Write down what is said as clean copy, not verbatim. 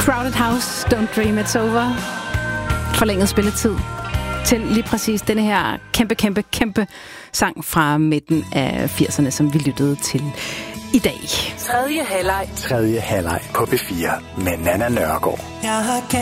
Crowded House, Don't Dream It's Over. Forlænget spilletid til lige præcis denne her kæmpe sang fra midten af 80'erne, som vi lyttede til i dag. Tredje halvleg på B4 med Nanna Nørgaard.